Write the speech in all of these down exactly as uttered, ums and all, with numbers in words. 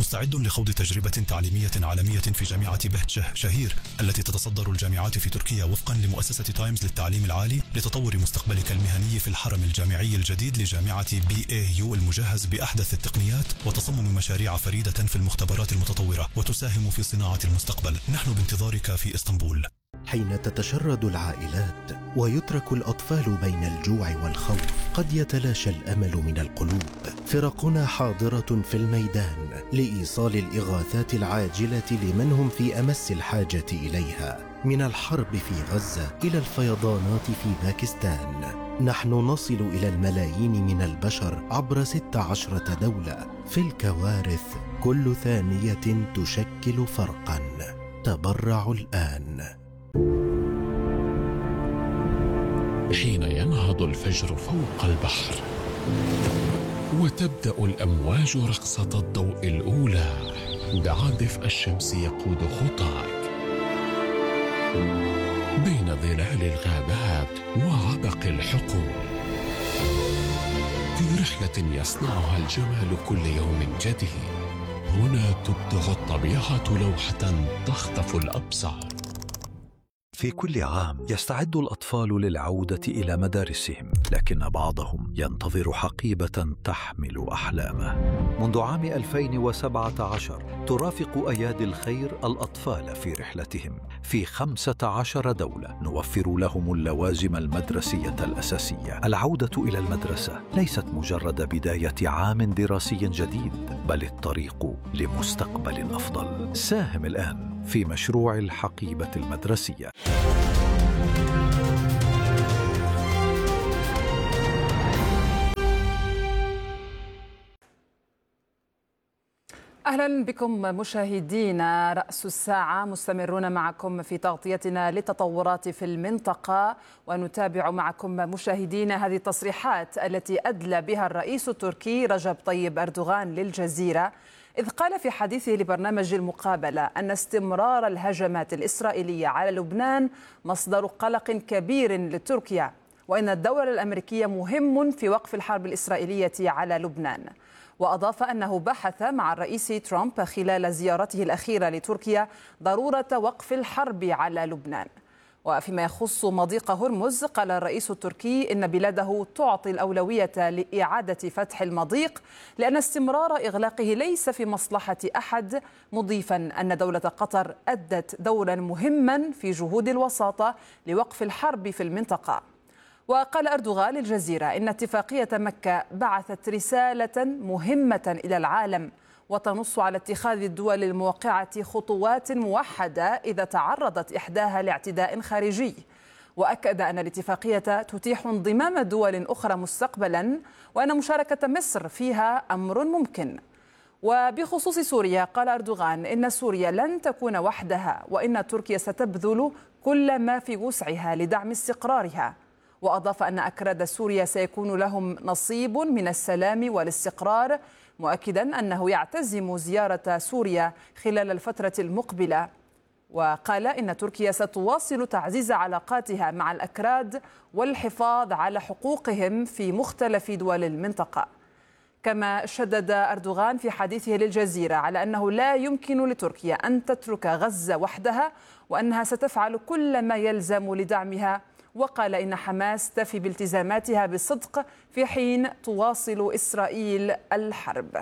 مستعد لخوض تجربة تعليمية عالمية في جامعة بهجة شهير التي تتصدر الجامعات في تركيا وفقا لمؤسسة تايمز للتعليم العالي لتطور مستقبلك المهني في الحرم الجامعي الجديد لجامعة بي اي يو المجهز بأحدث التقنيات وتصمم مشاريع فريدة في المختبرات المتطورة وتساهم في صناعة المستقبل. نحن بانتظارك في اسطنبول. حين تتشرد العائلات ويترك الأطفال بين الجوع والخوف قد يتلاشى الأمل من القلوب. فرقنا حاضرة في الميدان لإيصال الإغاثات العاجلة لمن هم في أمس الحاجة إليها، من الحرب في غزة إلى الفيضانات في باكستان. نحن نصل إلى الملايين من البشر عبر ست عشرة دولة. في الكوارث كل ثانية تشكل فرقا. تبرعوا الآن. حين ينهض الفجر فوق البحر وتبدأ الأمواج رقصة الضوء الأولى، دع دفء الشمس يقود خطاك بين ظلال الغابات وعبق الحقول، في رحلة يصنعها الجمال كل يوم جديد. هنا تبدع الطبيعة لوحة تخطف الأبصار. في كل عام يستعد الأطفال للعودة إلى مدارسهم، لكن بعضهم ينتظر حقيبة تحمل أحلامه. منذ عام ألفين وسبعة عشر ترافق أيادي الخير الأطفال في رحلتهم في خمسة عشر دولة، نوفر لهم اللوازم المدرسية الأساسية. العودة إلى المدرسة ليست مجرد بداية عام دراسي جديد، بل الطريق لمستقبل أفضل. ساهم الآن في مشروع الحقيبة المدرسية. أهلا بكم مشاهدينا. رأس الساعة مستمرون معكم في تغطيتنا للتطورات في المنطقة، ونتابع معكم مشاهدينا هذه التصريحات التي أدلى بها الرئيس التركي رجب طيب أردوغان للجزيرة، إذ قال في حديثه لبرنامج المقابلة أن استمرار الهجمات الإسرائيلية على لبنان مصدر قلق كبير لتركيا، وإن الدور الأمريكي مهم في وقف الحرب الإسرائيلية على لبنان. وأضاف أنه بحث مع الرئيس ترامب خلال زيارته الأخيرة لتركيا ضرورة وقف الحرب على لبنان. وفيما يخص مضيق هرمز، قال الرئيس التركي إن بلاده تعطي الأولوية لإعادة فتح المضيق لأن استمرار إغلاقه ليس في مصلحة أحد، مضيفا أن دولة قطر أدت دورا مهما في جهود الوساطة لوقف الحرب في المنطقة. وقال أردوغان للجزيرة إن اتفاقية مكة بعثت رسالة مهمة إلى العالم، وتنص على اتخاذ الدول الموقعة خطوات موحدة إذا تعرضت إحداها لاعتداء خارجي. وأكد أن الاتفاقية تتيح انضمام دول أخرى مستقبلا، وأن مشاركة مصر فيها أمر ممكن. وبخصوص سوريا، قال أردوغان إن سوريا لن تكون وحدها، وإن تركيا ستبذل كل ما في وسعها لدعم استقرارها. وأضاف أن أكراد سوريا سيكون لهم نصيب من السلام والاستقرار، مؤكدا أنه يعتزم زيارة سوريا خلال الفترة المقبلة. وقال إن تركيا ستواصل تعزيز علاقاتها مع الأكراد والحفاظ على حقوقهم في مختلف دول المنطقة. كما شدد أردوغان في حديثه للجزيرة على أنه لا يمكن لتركيا أن تترك غزة وحدها، وأنها ستفعل كل ما يلزم لدعمها. وقال إن حماس تفي بالتزاماتها بصدق في حين تواصل إسرائيل الحرب.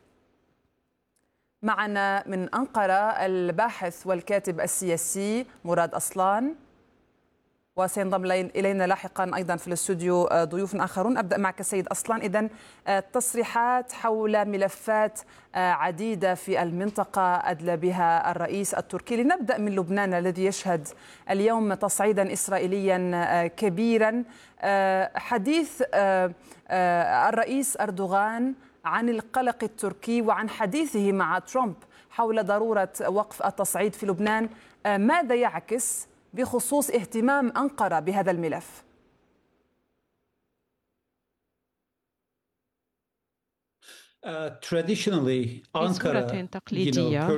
معنا من أنقرة الباحث والكاتب السياسي مراد أصلان، وسينضم إلينا لاحقا أيضا في الاستوديو ضيوف آخرون. أبدأ معك سيد أصلان. إذن تصريحات حول ملفات عديدة في المنطقة أدلى بها الرئيس التركي. لنبدأ من لبنان الذي يشهد اليوم تصعيدا إسرائيليا كبيرا. حديث الرئيس أردوغان عن القلق التركي وعن حديثه مع ترامب حول ضرورة وقف التصعيد في لبنان، ماذا يعكس بخصوص اهتمام أنقرة بهذا الملف؟ بصورة تقليدية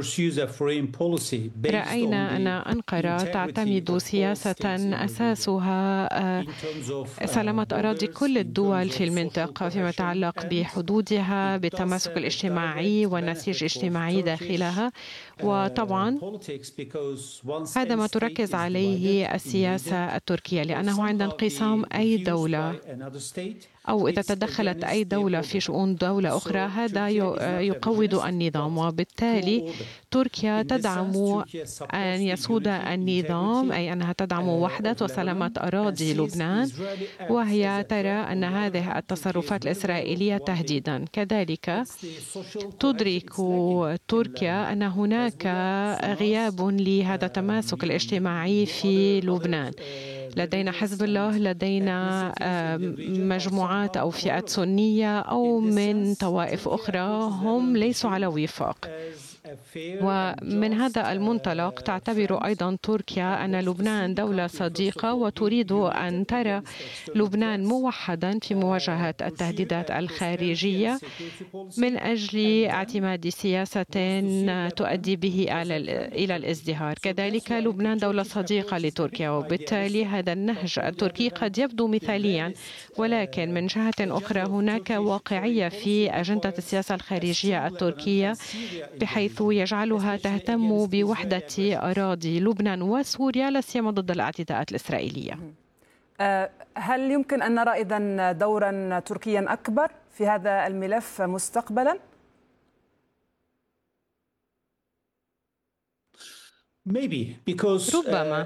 رأينا أن أنقرة تعتمد سياسة أساسها سلامة أراضي كل الدول في المنطقة فيما يتعلق بحدودها، بالتماسك الاجتماعي والنسيج الاجتماعي داخلها. وطبعا هذا ما تركز عليه السياسة التركية، لأنه عند انقسام أي دولة أو إذا تدخلت أي دولة في شؤون دولة أخرى هذا يقوض النظام، وبالتالي تركيا تدعم أن يسود النظام، أي أنها تدعم وحدة وسلامة أراضي لبنان، وهي ترى أن هذه التصرفات الإسرائيلية تهديدا. كذلك تدرك تركيا أن هناك غياب لهذا التماسك الاجتماعي في لبنان. لدينا حزب الله، لدينا مجموعات أو فئات سنية أو من طوائف أخرى هم ليسوا على وفاق. ومن هذا المنطلق تعتبر أيضا تركيا أن لبنان دولة صديقة وتريد أن ترى لبنان موحدا في مواجهة التهديدات الخارجية من أجل اعتماد سياسة تؤدي به إلى الازدهار. كذلك لبنان دولة صديقة لتركيا، وبالتالي هذا النهج التركي قد يبدو مثاليا، ولكن من جهة أخرى هناك واقعية في أجندة السياسة الخارجية التركية بحيث يجعلها تهتم بوحدة أراضي لبنان وسوريا لا سيما ضد الاعتداءات الإسرائيلية. هل يمكن أن نرى إذن دورا تركيا أكبر في هذا الملف مستقبلا؟ ربما.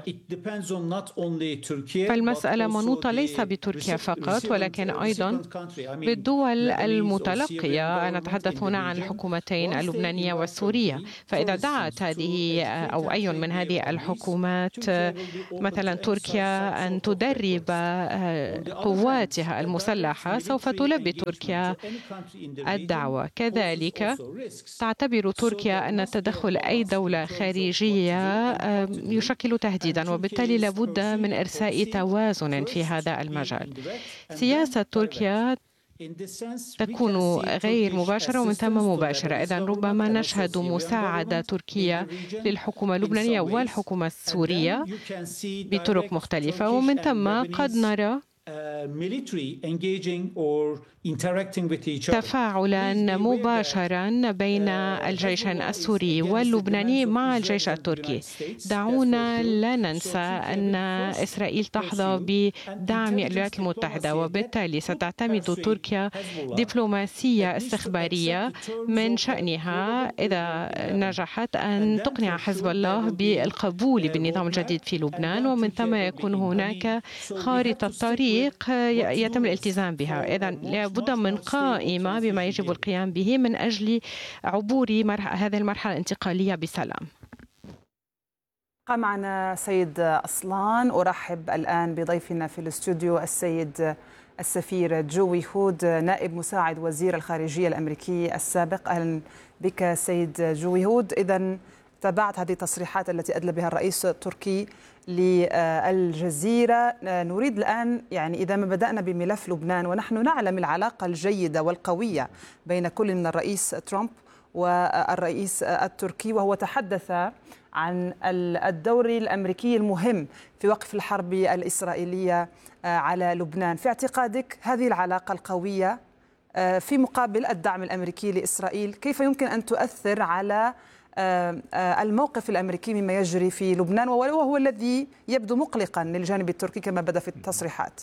فالمسألة منوطة ليس بتركيا فقط ولكن أيضا بالدول المتلقية. نتحدث هنا عن الحكومتين اللبنانية والسورية، فإذا دعت هذه أو أي من هذه الحكومات مثلا تركيا أن تدرب قواتها المسلحة سوف تلبي تركيا الدعوة. كذلك تعتبر تركيا أن تدخل أي دولة خارجية يشكل تهديدا، وبالتالي لابد من إرساء توازن في هذا المجال. سياسة تركيا تكون غير مباشرة ومن ثم مباشرة، إذن ربما نشهد مساعدة تركية للحكومة اللبنانية والحكومة السورية بطرق مختلفة، ومن ثم قد نرى تفاعلا مباشرا بين الجيشين السوري واللبناني مع الجيش التركي. دعونا لا ننسى أن إسرائيل تحظى بدعم الولايات المتحدة، وبالتالي ستعتمد تركيا دبلوماسية استخبارية من شأنها إذا نجحت أن تقنع حزب الله بالقبول بالنظام الجديد في لبنان، ومن ثم يكون هناك خارطة طريق يتم الالتزام بها. إذن لابد من قائمة بما يجب القيام به من أجل عبور هذه المرحلة الانتقالية بسلام. معنا سيد أصلان. أرحب الآن بضيفنا في الاستوديو السيد السفير جوي هود، نائب مساعد وزير الخارجية الأمريكي السابق. أهلا بك سيد جوي هود. إذن تابعت هذه التصريحات التي أدلى بها الرئيس التركي للجزيرة. نريد الآن يعني إذا ما بدأنا بملف لبنان، ونحن نعلم العلاقة الجيدة والقوية بين كل من الرئيس ترامب والرئيس التركي، وهو تحدث عن الدور الأمريكي المهم في وقف الحرب الإسرائيلية على لبنان. في اعتقادك هذه العلاقة القوية في مقابل الدعم الأمريكي لإسرائيل كيف يمكن أن تؤثر على الموقف الأمريكي مما يجري في لبنان، وهو الذي يبدو مقلقا للجانب التركي كما بدا في التصريحات؟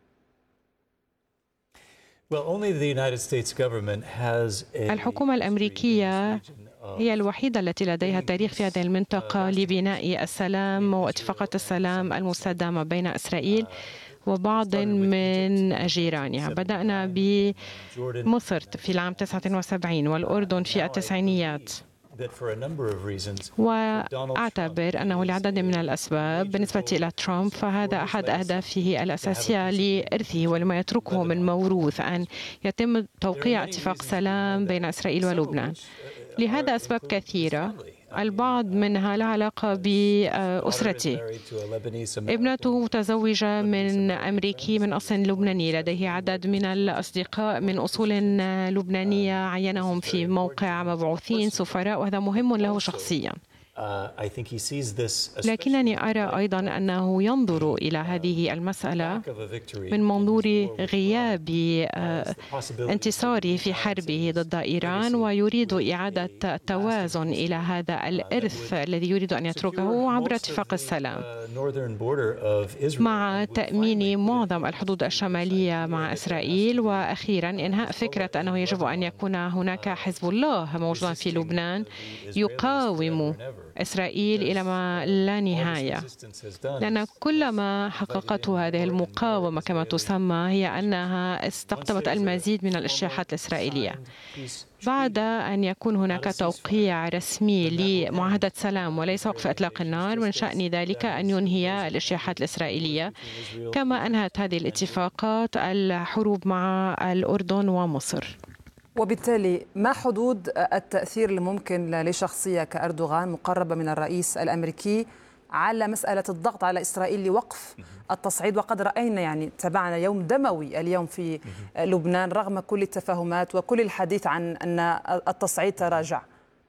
الحكومة الأمريكية هي الوحيدة التي لديها تاريخ في هذه المنطقة لبناء السلام واتفاقات السلام المستدامة بين إسرائيل وبعض من جيرانها. بدأنا بمصر في العام تسعة وسبعين والأردن في التسعينيات، وأعتبر أنه لعدد من الأسباب بالنسبة إلى ترامب فهذا أحد أهدافه الأساسية لإرثه ولما يتركه من موروث أن يتم توقيع اتفاق سلام بين إسرائيل ولبنان. لهذا أسباب كثيرة البعض منها لها علاقة بأسرتي. ابنته متزوجة من أمريكي من أصل لبناني، لديه عدد من الأصدقاء من أصول لبنانية عينهم في موقع مبعوثين سفراء، وهذا مهم له شخصيا. لكنني أرى أيضا أنه ينظر إلى هذه المسألة من منظور غياب انتصاره في حربه ضد إيران، ويريد إعادة التوازن إلى هذا الإرث الذي يريد أن يتركه عبر اتفاق السلام مع تأمين معظم الحدود الشمالية مع إسرائيل. وأخيرا إنهاء فكرة أنه يجب أن يكون هناك حزب الله موجودا في لبنان يقاوم إسرائيل إلى ما لا نهاية، لأن كل ما حققته هذه المقاومة كما تسمى هي أنها استقطبت المزيد من الاجتياحات الإسرائيلية. بعد أن يكون هناك توقيع رسمي لمعاهدة سلام وليس وقف إطلاق النار، من شأن ذلك أن ينهي الاجتياحات الإسرائيلية كما أنهت هذه الاتفاقات الحروب مع الأردن ومصر. وبالتالي ما حدود التأثير الممكن لشخصية كأردوغان مقربة من الرئيس الأمريكي على مسألة الضغط على إسرائيل لوقف التصعيد؟ وقد رأينا يعني تابعنا يوم دموي اليوم في لبنان رغم كل التفاهمات وكل الحديث عن أن التصعيد تراجع.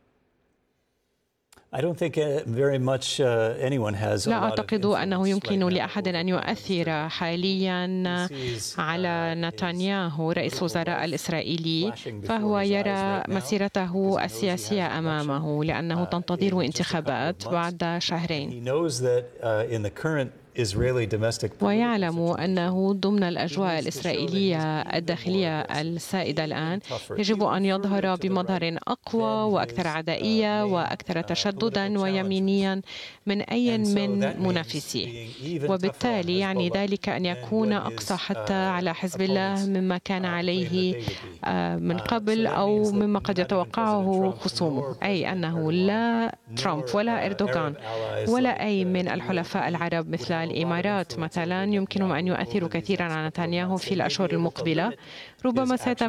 لا أعتقد أنه يمكن لأحد أن يؤثر حاليا على نتنياهو رئيس وزراء الإسرائيلي، فهو يرى مسيرته السياسية أمامه لأنه تنتظره انتخابات بعد شهرين، ويعلم أنه ضمن الأجواء الإسرائيلية الداخلية السائدة الآن يجب أن يظهر بمظهر أقوى وأكثر عدائية وأكثر تشددا ويمينيا من أي من منافسيه، وبالتالي يعني ذلك أن يكون أقصى حتى على حزب الله مما كان عليه من قبل أو مما قد يتوقعه خصومه، أي أنه لا ترامب ولا إردوغان ولا أي من الحلفاء العرب مثل الإمارات مثلا يمكنهم أن يؤثروا كثيرا على نتنياهو في الأشهر المقبلة. ربما سيتم